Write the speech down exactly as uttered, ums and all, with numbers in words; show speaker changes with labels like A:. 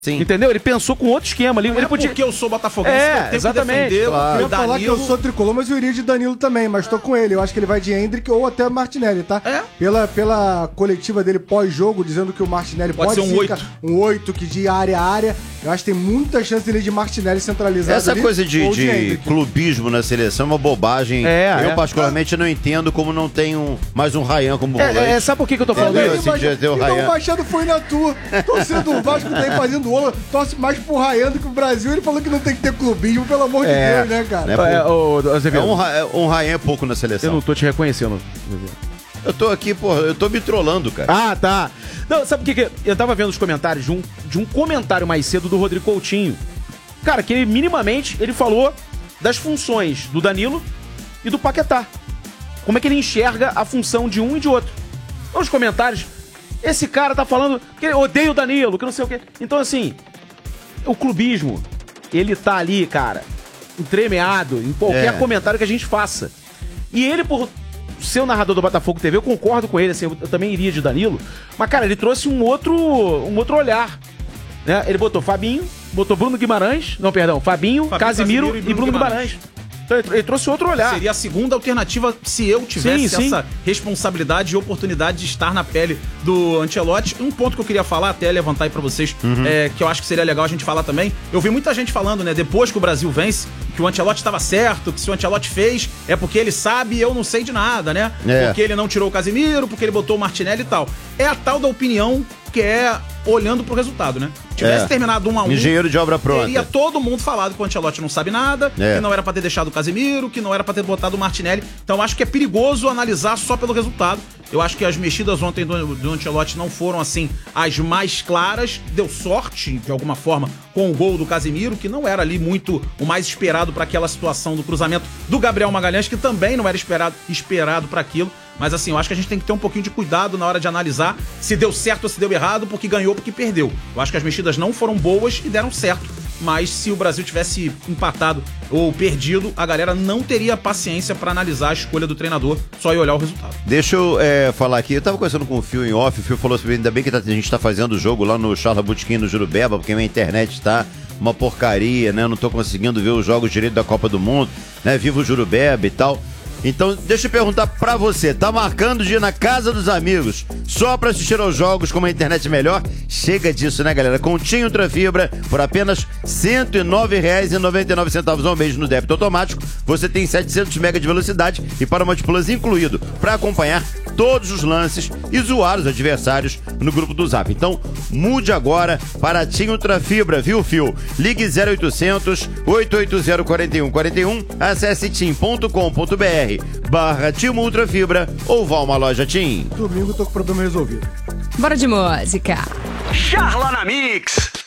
A: Sim.
B: Entendeu? Ele pensou com outro esquema ali.
C: Não
B: ele
C: é
B: podia...
C: porque eu sou botafoguense,
B: É,
C: eu tenho
B: exatamente,
C: que defender
D: Eu
C: o
D: ia falar que eu
C: Danilo.
D: sou tricolor, mas eu iria de Danilo também, mas tô com ele. Eu acho que ele vai de Hendrick ou até Martinelli, tá?
C: É?
D: Pela, pela coletiva dele pós-jogo, dizendo que o Martinelli
C: Pode
D: pode,
C: ser um
D: ficar-
C: oito.
D: um oito, que de área a área. Eu acho que tem muita chance dele ir de Martinelli centralizado
A: Essa
D: ali,
A: coisa de,
D: ou
A: de
D: Hendrick.
A: clubismo na seleção é uma bobagem.
B: É,
A: eu,
B: é.
A: particularmente, não entendo como não tem um, mais um Ryan como volante.
B: É, é, sabe por que, que eu tô falando
A: Entendeu?
B: isso?
A: Esse dia tem o
D: Então
A: Ryan.
D: o Machado foi na tua. Torcendo do Vasco tá aí fazendo ola, torce mais pro Ryan do que o Brasil. Ele falou que não tem que ter clubismo, pelo amor de
A: É,
D: Deus, né, cara?
A: né?
B: É, ô,
A: É
B: Azevedo,
A: um, Ra- é um Ryan pouco na
B: eu
A: seleção.
B: não tô te reconhecendo.
A: Eu tô aqui, pô, eu tô me trollando, cara.
B: Ah, tá. Não, sabe o que, que eu tava vendo os comentários de um, de um comentário mais cedo do Rodrigo Coutinho. Cara, que ele minimamente ele falou das funções do Danilo e do Paquetá. Como é que ele enxerga a função de um e de outro. Nos comentários, esse cara tá falando que ele odeia o Danilo, que não sei o quê. Então, assim, o clubismo, ele tá ali, cara, entremeado em qualquer
A: É.
B: comentário que a gente faça. E ele, por ser o narrador do Botafogo T V, eu concordo com ele, assim, eu, eu também iria de Danilo. Mas, cara, ele trouxe um outro, um outro olhar. Né? Ele botou Fabinho, botou Bruno Guimarães, não, perdão, Fabinho,
C: Fabinho,
B: Casimiro,
C: Casimiro
B: e Bruno Guimarães. Então ele, ele trouxe outro olhar.
C: Seria a segunda alternativa se eu tivesse
B: Sim, sim.
C: essa responsabilidade e oportunidade de estar na pele do Ancelotti. Um ponto que eu queria falar, até levantar aí pra vocês, é, que eu acho que seria legal a gente falar também. Eu vi muita gente falando, né, depois que o Brasil vence, que o Ancelotti estava certo, que se o Ancelotti fez é porque ele sabe e eu não sei de nada, né?
A: É.
C: Porque ele não tirou o Casimiro, porque ele botou o Martinelli e tal. É a tal da opinião que é olhando pro resultado, né? Tivesse
A: É.
C: terminado um a um,
A: Engenheiro de obra pronta.
C: teria todo mundo falado que o Ancelotti não sabe nada,
A: É.
C: que não era pra ter deixado o Casemiro, que não era pra ter botado o Martinelli. Então eu acho que é perigoso analisar só pelo resultado. Eu acho que as mexidas ontem do, do Ancelotti não foram, assim, as mais claras. Deu sorte, de alguma forma, com o gol do Casemiro, que não era ali muito o mais esperado pra aquela situação do cruzamento do Gabriel Magalhães, que também não era esperado, esperado para aquilo. Mas assim, eu acho que a gente tem que ter um pouquinho de cuidado na hora de analisar se deu certo ou se deu errado, porque ganhou, porque perdeu. Eu acho que as mexidas não foram boas e deram certo. Mas se o Brasil tivesse empatado ou perdido, a galera não teria paciência pra analisar a escolha do treinador, só ia olhar o resultado.
A: Deixa eu é, falar aqui, eu tava conversando com o Fio em off, o Fio falou assim, ainda bem que tá- a gente tá fazendo o jogo lá no Charla Botequim, no Jurubeba, porque minha internet tá uma porcaria, né? Eu não tô conseguindo ver os jogos direito da Copa do Mundo, né? Viva o Jurubeba e tal. Então, deixa eu perguntar pra você, tá marcando de ir na casa dos amigos só pra assistir aos jogos com uma internet melhor? Chega disso, né, galera? Com TIM Ultrafibra, por apenas cento e nove reais e noventa e nove centavos ao mês no débito automático, você tem setecentos megas de velocidade e Paramount Plus incluído, pra acompanhar todos os lances e zoar os adversários no grupo do Zap. Então, mude agora para TIM Ultrafibra, viu, Fio? Ligue zero oitocentos, oito oito zero, quatro um quatro um, acesse tim ponto com ponto br barra TIM Ultrafibra ou vá a uma loja TIM.
D: Domingo eu tô com o problema resolvido.
E: Bora de música.
F: Charla na Mix.